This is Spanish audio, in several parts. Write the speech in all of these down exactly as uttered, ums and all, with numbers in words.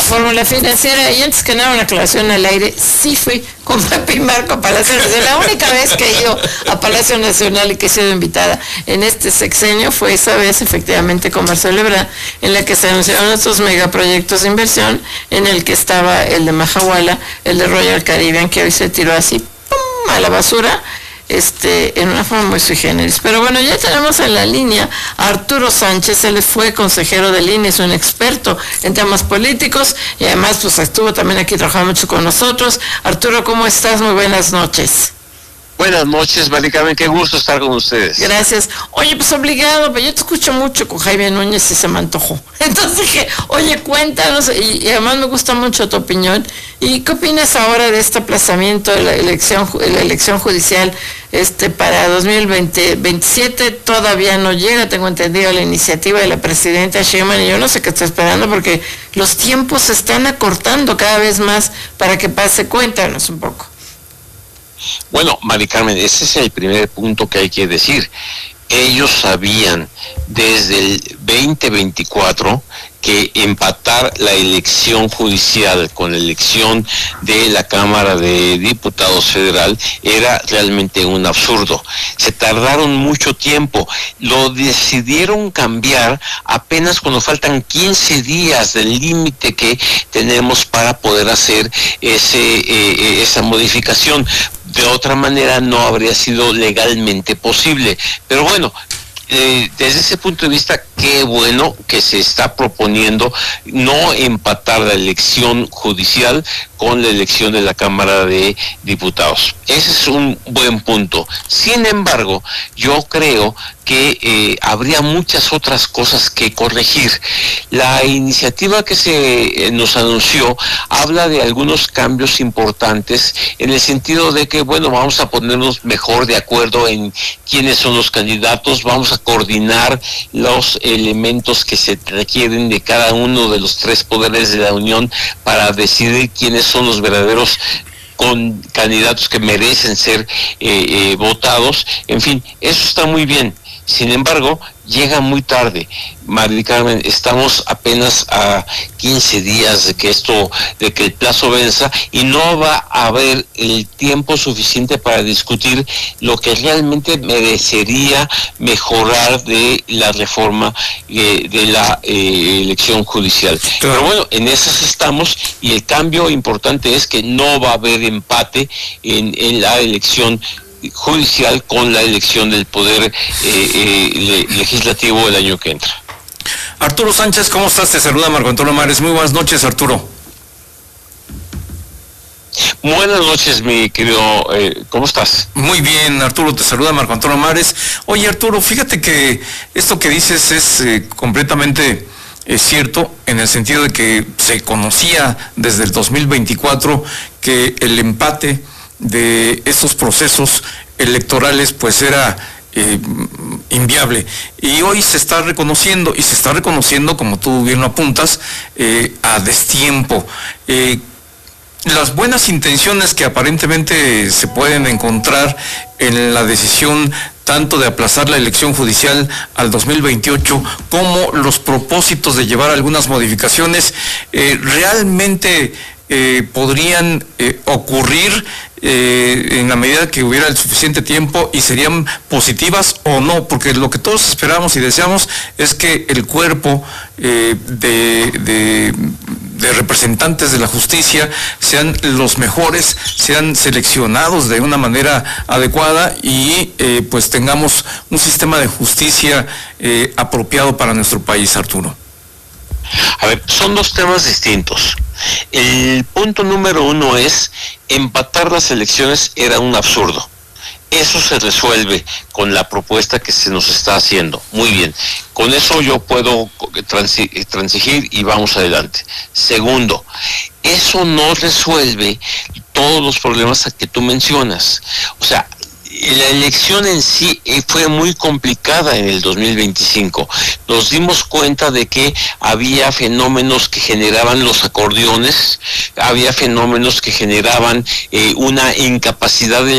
fórmula financiera. Y antes que nada, una aclaración al aire, sí fui con Pepe y Marco a Palacio Nacional. La única vez que he ido a Palacio Nacional y que he sido invitada en este sexenio fue esa vez, efectivamente, con Marcelo Ebrard, en la que se anunciaron estos megaproyectos de inversión, en el que estaba el de Mahahuala, el de Royal Caribbean, que hoy se tiró así, ¡pum!, a la basura, este, en una forma muy sui generis. Pero bueno, ya tenemos en la línea a Arturo Sánchez. Él fue consejero del I N E, es un experto en temas políticos y además pues estuvo también aquí trabajando mucho con nosotros. Arturo, ¿cómo estás? Muy buenas noches. Buenas noches, Mari Carmen, qué gusto estar con ustedes. Gracias. Oye, pues obligado, pero yo te escucho mucho con Jaime Núñez y se me antojó. Entonces dije, oye, cuéntanos, y, y además me gusta mucho tu opinión. ¿Y qué opinas ahora de este aplazamiento de la elección, la elección judicial este para dos mil veintisiete? Todavía no llega, tengo entendido, la iniciativa de la presidenta Sheinbaum, y yo no sé qué está esperando porque los tiempos se están acortando cada vez más para que pase. Cuéntanos un poco. Bueno, Mari Carmen, ese es el primer punto que hay que decir. Ellos sabían desde el veinte veinticuatro que empatar la elección judicial con la elección de la Cámara de Diputados Federal era realmente un absurdo. Se tardaron mucho tiempo, lo decidieron cambiar apenas cuando faltan quince días del límite que tenemos para poder hacer ese eh, esa modificación. De otra manera no habría sido legalmente posible. Pero bueno, Eh, desde ese punto de vista, qué bueno que se está proponiendo no empatar la elección judicial con la elección de la Cámara de Diputados. Ese es un buen punto. Sin embargo, yo creo que eh, habría muchas otras cosas que corregir. La iniciativa que se eh, nos anunció habla de algunos cambios importantes en el sentido de que, bueno, vamos a ponernos mejor de acuerdo en quiénes son los candidatos, vamos a coordinar los elementos que se requieren de cada uno de los tres poderes de la Unión para decidir quiénes son los verdaderos con candidatos que merecen ser eh, eh, votados. En fin, eso está muy bien. Sin embargo, llega muy tarde. Mari Carmen, estamos apenas a quince días de que esto, de que el plazo venza, y no va a haber el tiempo suficiente para discutir lo que realmente merecería mejorar de la reforma eh, de la eh, elección judicial. Claro. Pero bueno, en esas estamos, y el cambio importante es que no va a haber empate en, en la elección judicial con la elección del poder eh, eh, le, legislativo el año que entra. Arturo Sánchez, ¿cómo estás? Te saluda Marco Antonio Mares. Muy buenas noches, Arturo. Buenas noches, mi querido, eh, ¿cómo estás? Muy bien, Arturo, te saluda Marco Antonio Mares. Oye, Arturo, fíjate que esto que dices es eh, completamente eh, cierto, en el sentido de que se conocía desde el dos mil veinticuatro que el empate de estos procesos electorales pues era eh, inviable, y hoy se está reconociendo, y se está reconociendo, como tú bien lo apuntas, eh, a destiempo. Eh, las buenas intenciones que aparentemente se pueden encontrar en la decisión tanto de aplazar la elección judicial al dos mil veintiocho como los propósitos de llevar algunas modificaciones eh, realmente eh, podrían eh, ocurrir Eh, en la medida que hubiera el suficiente tiempo, y serían positivas o no, porque lo que todos esperamos y deseamos es que el cuerpo eh, de, de, de representantes de la justicia sean los mejores, sean seleccionados de una manera adecuada, y eh, pues tengamos un sistema de justicia eh, apropiado para nuestro país, Arturo. A ver, son dos temas distintos. El punto número uno es, empatar las elecciones era un absurdo. Eso se resuelve con la propuesta que se nos está haciendo. Muy bien, con eso yo puedo transigir y vamos adelante. Segundo, eso no resuelve todos los problemas que tú mencionas. O sea, la elección en sí fue muy complicada en el dos mil veinticinco. Nos dimos cuenta de que había fenómenos que generaban los acordeones, había fenómenos que generaban eh, una incapacidad del elector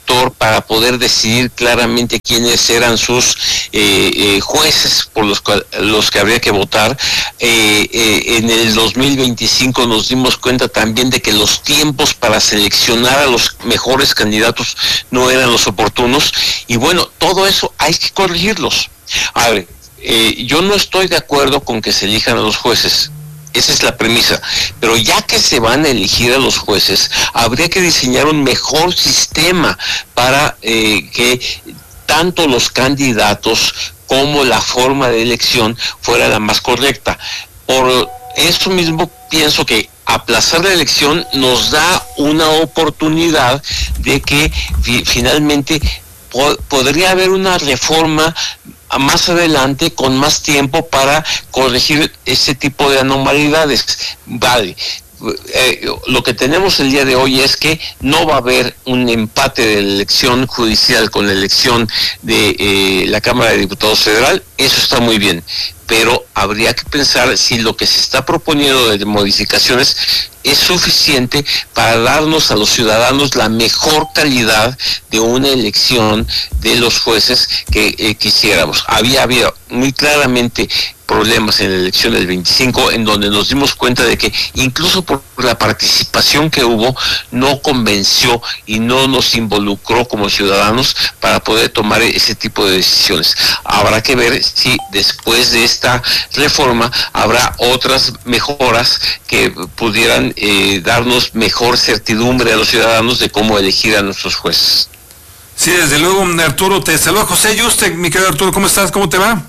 elector para poder decidir claramente quiénes eran sus eh, eh, jueces por los, los que habría que votar. Eh, eh, en el dos mil veinticinco nos dimos cuenta también de que los tiempos para seleccionar a los mejores candidatos no eran los oportunos, y bueno, todo eso hay que corregirlos. A ver, eh, yo no estoy de acuerdo con que se elijan a los jueces. Esa es la premisa. Pero ya que se van a elegir a los jueces, habría que diseñar un mejor sistema para eh, que tanto los candidatos como la forma de elección fuera la más correcta. Por eso mismo pienso que aplazar la elección nos da una oportunidad de que fi- finalmente po- podría haber una reforma más adelante con más tiempo para corregir ese tipo de anomalidades. Vale. Eh, lo que tenemos el día de hoy es que no va a haber un empate de la elección judicial con la elección de eh, la Cámara de Diputados Federal. Eso está muy bien, pero habría que pensar si lo que se está proponiendo de modificaciones es suficiente para darnos a los ciudadanos la mejor calidad de una elección de los jueces que eh, quisiéramos. Había habido muy claramente problemas en la elección del veinticinco, en donde nos dimos cuenta de que incluso por la participación que hubo, no convenció y no nos involucró como ciudadanos para poder tomar ese tipo de decisiones. Habrá que ver si después de esta reforma habrá otras mejoras que pudieran eh, darnos mejor certidumbre a los ciudadanos de cómo elegir a nuestros jueces. Sí, desde luego, Arturo, te saluda José Yuste. Mi querido Arturo, ¿cómo estás? ¿Cómo te va?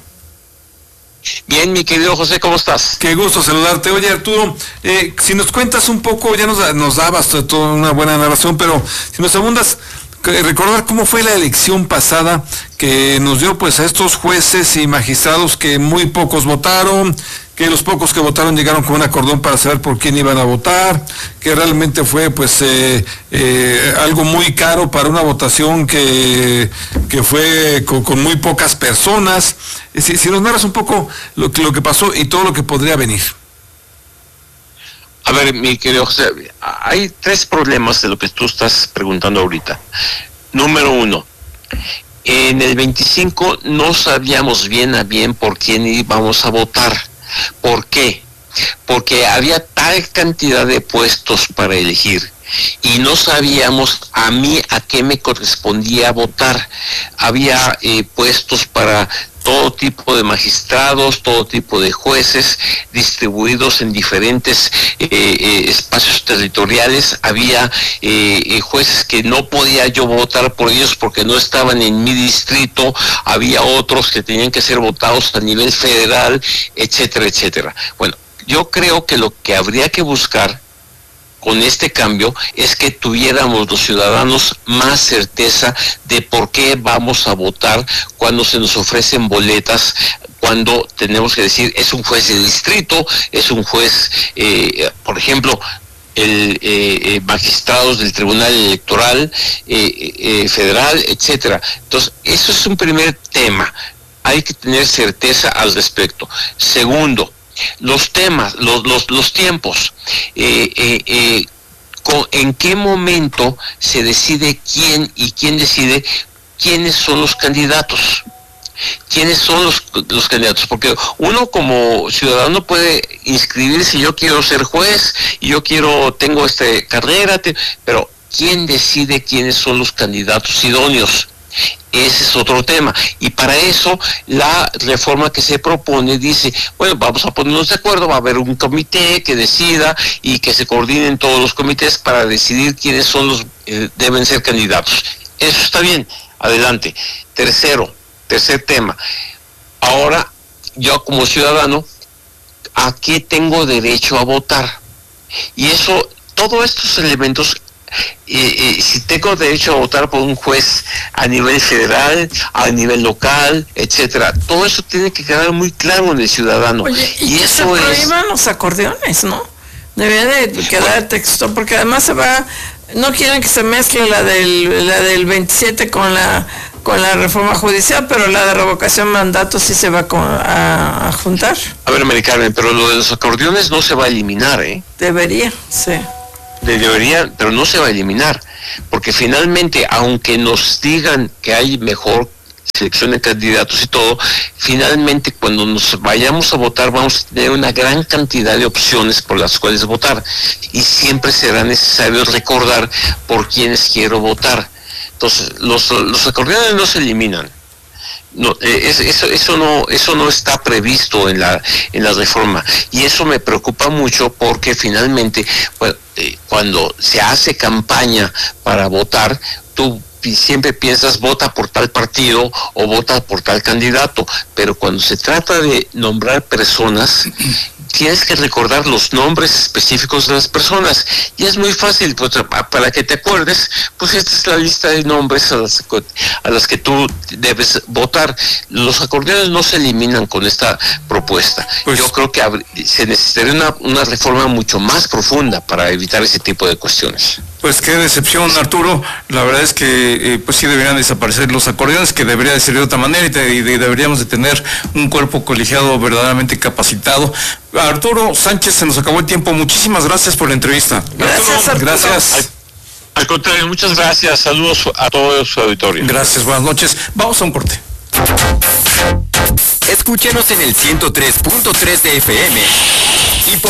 Bien, mi querido José, ¿cómo estás? Qué gusto saludarte. Oye, Arturo, eh, si nos cuentas un poco, ya nos, nos dabas toda una buena narración, pero si nos abundas, recordar cómo fue la elección pasada que nos dio pues a estos jueces y magistrados que muy pocos votaron, que los pocos que votaron llegaron con un acordón para saber por quién iban a votar, que realmente fue pues eh, eh, algo muy caro para una votación que, que fue con, con muy pocas personas. Si, si nos narras un poco lo, lo que pasó y todo lo que podría venir. A ver, mi querido José, hay tres problemas de lo que tú estás preguntando ahorita. Número uno, en el veinticinco no sabíamos bien a bien por quién íbamos a votar. ¿Por qué? Porque había tal cantidad de puestos para elegir y no sabíamos a mí a qué me correspondía votar. Había eh, puestos para todo tipo de magistrados, todo tipo de jueces, distribuidos en diferentes eh, eh, espacios territoriales. Había eh, eh, jueces que no podía yo votar por ellos porque no estaban en mi distrito, había otros que tenían que ser votados a nivel federal, etcétera, etcétera. Bueno, yo creo que lo que habría que buscar con este cambio es que tuviéramos los ciudadanos más certeza de por qué vamos a votar cuando se nos ofrecen boletas, cuando tenemos que decir es un juez de distrito, es un juez, eh, por ejemplo, el eh, eh, magistrados del Tribunal Electoral eh, eh, Federal, etcétera. Entonces, eso es un primer tema. Hay que tener certeza al respecto. Segundo, los temas, los, los, los tiempos, eh, eh, eh, con, en qué momento se decide quién y quién decide quiénes son los candidatos, quiénes son los, los candidatos, porque uno como ciudadano puede inscribirse, yo quiero ser juez, y yo quiero, tengo esta carrera, te, pero ¿quién decide quiénes son los candidatos idóneos? Ese es otro tema, y para eso la reforma que se propone dice, bueno, vamos a ponernos de acuerdo, va a haber un comité que decida y que se coordinen todos los comités para decidir quiénes son los eh, deben ser candidatos. Eso está bien, adelante. Tercero, tercer tema, ahora yo como ciudadano, ¿a qué tengo derecho a votar? Y eso, todos estos elementos, Eh, eh, si tengo derecho a votar por un juez a nivel federal, a nivel local, etcétera, todo eso tiene que quedar muy claro en el ciudadano. Oye, y, y eso se prohíban es... los acordeones, ¿no? Debería de quedar bueno. texto, porque además se va, no quieren que se mezcle la del la del veintisiete con la con la reforma judicial, pero la de revocación de mandato sí se va con, a, a juntar. A ver, Mari Carmen, pero lo de los acordeones no se va a eliminar, ¿eh? Debería, sí. Debería, pero no se va a eliminar. porque finalmente, aunque nos digan que hay mejor selección de candidatos y todo, finalmente cuando nos vayamos a votar vamos a tener una gran cantidad de opciones por las cuales votar, y siempre será necesario recordar por quiénes quiero votar. Entonces, los, los acordeones no se eliminan. No, eh, eso, eso no, eso no está previsto en la, en la reforma, y eso me preocupa mucho porque finalmente, pues, eh, cuando se hace campaña para votar, tú siempre piensas vota por tal partido o vota por tal candidato, pero cuando se trata de nombrar personas, tienes que recordar los nombres específicos de las personas, y es muy fácil, pues, para que te acuerdes, pues esta es la lista de nombres a las, a las que tú debes votar. Los acordeones no se eliminan con esta propuesta. Pues, yo creo que se necesitaría una, una reforma mucho más profunda para evitar ese tipo de cuestiones. Pues qué decepción, Arturo. La verdad es que eh, pues sí deberían desaparecer los acordeones, que debería de ser de otra manera, y, te, y de, deberíamos de tener un cuerpo colegiado verdaderamente capacitado. Arturo Sánchez, se nos acabó el tiempo. Muchísimas gracias por la entrevista. Gracias, Arturo. Gracias. Al, al contrario, muchas gracias. Saludos a todo su auditorio. Gracias, buenas noches. Vamos a un corte. Escúchenos en el ciento tres punto tres de F M y por